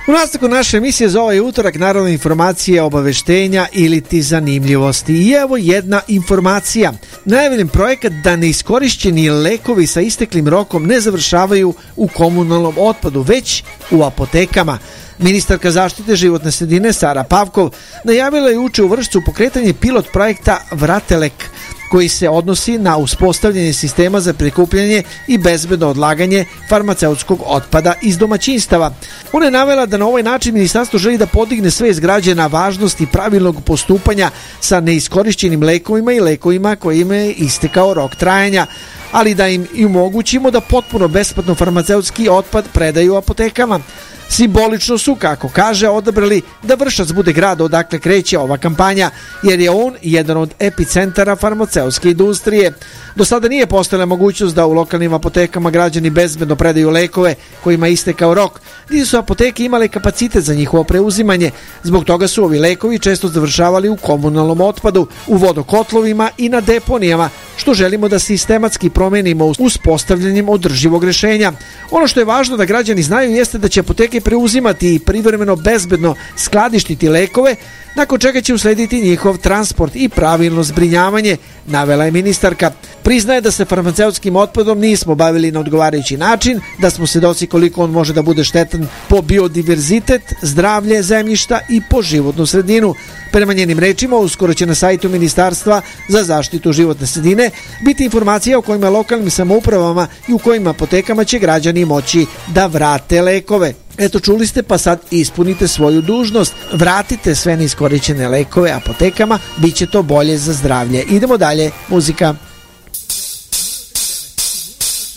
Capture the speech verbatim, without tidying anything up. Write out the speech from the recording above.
U nastavku naše emisije za ovaj utorak naravno informacije, obaveštenja ili ti zanimljivosti. I evo jedna informacija. Najavljen projekat da neiskorišćeni lekovi sa isteklim rokom ne završavaju u komunalnom otpadu, već u apotekama. Ministarka zaštite životne sredine Sara Pavkov najavila je juče u Vršcu pokretanje pilot projekta Vratelek, koji se odnosi na uspostavljanje sistema za prikupljanje i bezbedno odlaganje farmaceutskog otpada iz domaćinstava. Ona je navela da na ovaj način ministarstvo želi da podigne svest građana važnosti pravilnog postupanja sa neiskorišćenim lekovima i lekovima kojima je istekao rok trajanja, ali da im i omogućimo da potpuno besplatno farmaceutski otpad predaju apotekama. Simbolično su, kako kaže, odabrali da Vršac bude grad odakle kreće ova kampanja, jer je on jedan od epicentara farmaceutske industrije. Do sada nije postojala mogućnost da u lokalnim apotekama građani bezbedno predaju lekove kojima je istekao rok, niti su apoteke imale kapacitet za njihovo preuzimanje. Zbog toga su ovi lekovi često završavali u komunalnom otpadu, u vodokotlovima i na deponijama, što želimo da sistematski promenimo uspostavljanjem održivog rešenja. Ono što je važno da građani znaju jeste da će apoteke preuzimati i privremeno bezbedno skladištiti lekove, nakon čega će uslediti njihov transport i pravilno zbrinjavanje, navela je ministarka. Priznaje da se farmaceutskim otpadom nismo bavili na odgovarajući način, da smo svedoci koliko on može da bude štetan po biodiverzitet, zdravlje zemljišta i po životnu sredinu. Prema njenim rečima, uskoro će na sajtu Ministarstva za zaštitu životne sredine biti informacija o kojima lokalnim samoupravama i u kojima apotekama će građani moći da vrate lekove. Eto, čuli ste, pa sad ispunite svoju dužnost. Vratite sve neiskorišćene lekove apotekama, bit će to bolje za zdravlje. Idemo dalje, muzika.